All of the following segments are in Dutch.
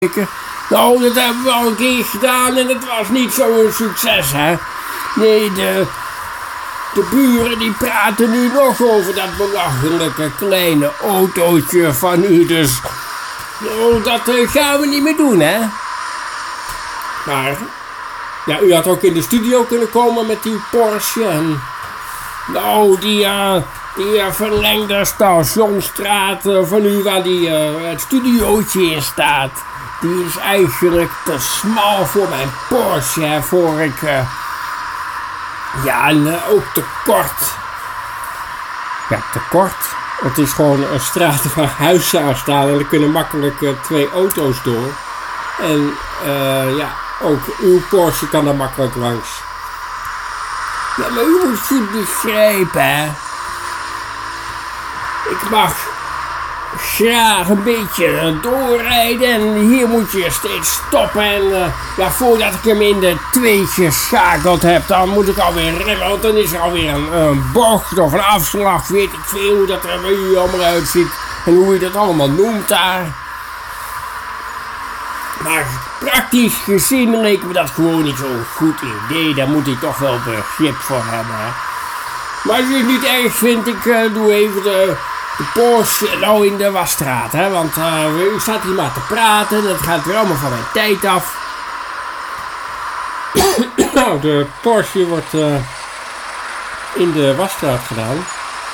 Nou, dat hebben we al een keer gedaan en het was niet zo'n succes, hè. Nee, de buren die praten nu nog over dat belachelijke kleine autootje van u, dus... Nou, dat gaan we niet meer doen, hè. Maar... Ja, u had ook in de studio kunnen komen met die Porsche en... Nou, die verlengde Stationsstraat van u waar het studiootje in staat... Die is eigenlijk te smal voor mijn Porsche, hè, voor ik... Ja, en ook te kort. Ja, te kort. Het is gewoon een straat waar huizen aan staan en er kunnen makkelijk 2 auto's door. En ja, ook uw Porsche kan daar makkelijk langs. Ja, maar u moet goed begrijpen, hè. Ik mag graag een beetje doorrijden en hier moet je steeds stoppen en ja, voordat ik hem in de tweetjes geschakeld heb, dan moet ik alweer remmen, want dan is er alweer een bocht of een afslag, weet ik veel hoe dat er bij u allemaal uitziet en hoe je dat allemaal noemt daar. Maar praktisch gezien leek me dat gewoon niet zo'n goed idee, daar moet ik toch wel begrip voor hebben, hè. Maar als u het niet erg vindt, ik doe even de Porsche nou in de wasstraat, hè, want u staat hier maar te praten en het gaat weer allemaal van mijn tijd af. Nou, de Porsche wordt in de wasstraat gedaan.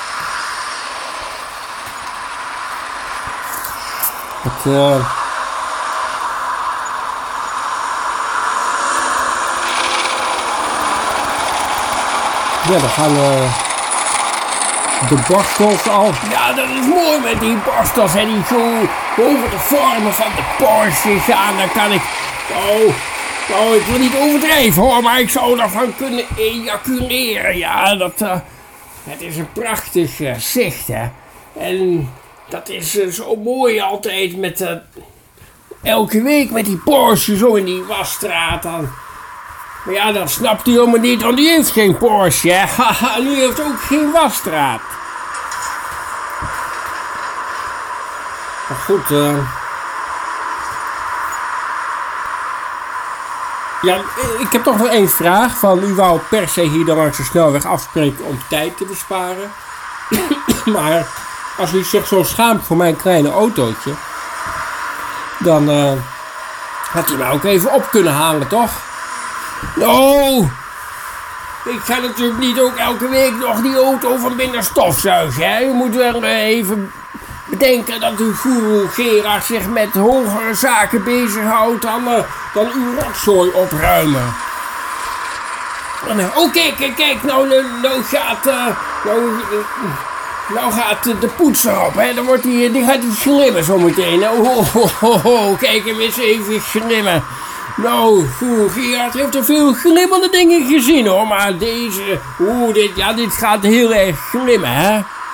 Ja, dan gaan de borstels al. Ja, dat is mooi met die borstels en die zo over de vormen van de Porsche gaan. Dan kan ik... Oh, ik wil niet overdrijven hoor, maar ik zou daarvan kunnen ejaculeren. Ja, het is een prachtig zicht, hè. En dat is zo mooi altijd met... elke week met die Porsche zo in die wasstraat dan. Maar ja, dat snapt hij helemaal niet, want die heeft geen Porsche, hè. Haha, en die heeft ook geen wasstraat. Maar goed, ja, ik heb toch nog één vraag. Van, u wou per se hier dan langs de snelweg afspreken om tijd te besparen. Maar als u zich zo schaamt voor mijn kleine autootje, dan had hij mij ook even op kunnen halen, toch? Nou, ik ga natuurlijk niet ook elke week nog die auto van binnen stofzuigen, hè. U moet wel even bedenken dat uw goeroe Gerard zich met hogere zaken bezighoudt dan uw rotzooi opruimen. Oh, kijk, nou gaat de poetser op, hè. Dan wordt die gaat hij glimmen zometeen. Oh, kijk hem eens even glimmen. Nou, Gerard heeft er veel glimmende dingen gezien hoor, maar deze, dit gaat heel erg glimmen, hè.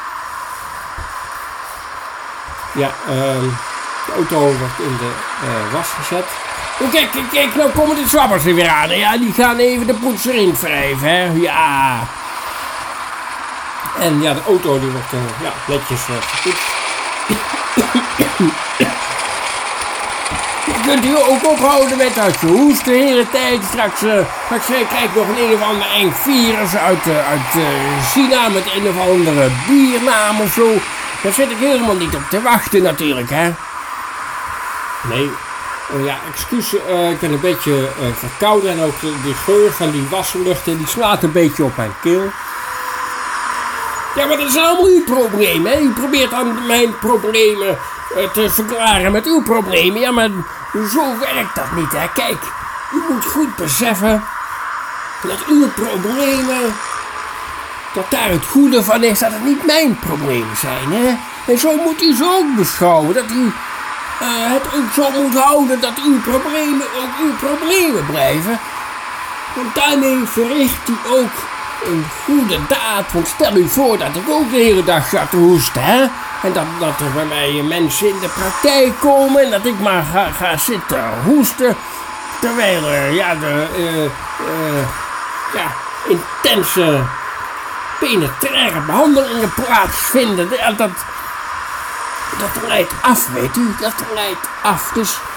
Ja, de auto wordt in de was gezet. Oh, kijk, nou komen de zwabbers er weer aan. Ja, die gaan even de poetser in wrijven, hè, ja. En ja, de auto die wordt netjes gepoetst. Kunt u ook ophouden met dat je hoest de hele tijd. Straks krijg ik nog een of ander eng virus uit China met een of andere biernaam of zo. Daar zit ik helemaal niet op te wachten natuurlijk, hè. Nee, ja, excuus, ik ben een beetje verkouden en ook de geur van die waslucht die slaat een beetje op mijn keel. Ja, maar dat is allemaal uw probleem, hè. U probeert dan mijn problemen te verklaren met uw problemen. Ja, maar zo werkt dat niet, hè. Kijk, u moet goed beseffen dat uw problemen, dat daar het goede van is dat het niet mijn problemen zijn, hè. En zo moet u ze ook beschouwen, dat u het ook zo moet houden dat uw problemen ook uw problemen blijven. Want daarmee verricht u ook een goede daad. Want stel u voor dat ik ook de hele dag ga te hoesten, hè. En dat er bij mij mensen in de praktijk komen en dat ik maar ga zitten hoesten. Terwijl er intense penetraire behandelingen plaatsvinden. Dat leidt af, weet u. Dat leidt af. Dus